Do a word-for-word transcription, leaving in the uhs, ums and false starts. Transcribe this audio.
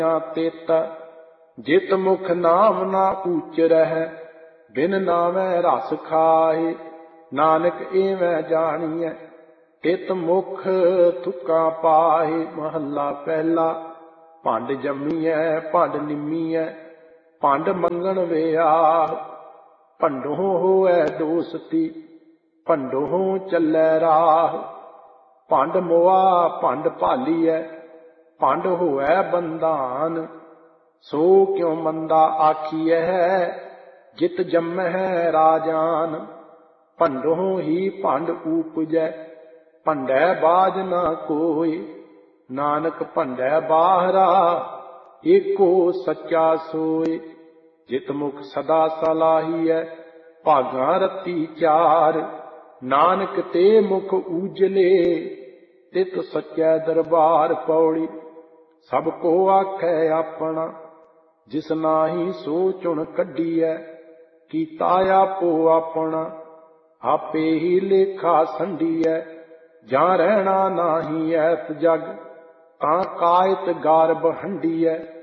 तेता जित मुख नाम ना ऊचरह बिन नामै रस खाए नानक एवं जानिए तित मुख थुका पाए। महला पहला। भंड जम्मीए भंड निम्मीए भंड मंगण विआह भंडों होए दोस्ती भंडों चलै राह। भंड मोआ भंड भालीए भंड होए बंधान सो क्यों मंदा आखिए जित जम्मह राजान। भंडों ही भंड ऊपजै भंडै बाज ना कोई नानक भंडै बाहरा एको सच्चा सोय। जित मुख सदा सलाहीए भागां रती चार नानक ते मुख ऊजले तित सच्चै दरबार। पौड़ी। सब को आखै अपना जिस नाही सो चुन कढीਐ कीता आपो अपना आपे ही लेखा संढीਐ। ਜਾਂ ਰਹਿਣਾ ਨਾਹੀ ਐਸ ਜਗ ਤਾਂ ਕਾਇਤ ਗਾਰਬ ਹੰਡੀਐ।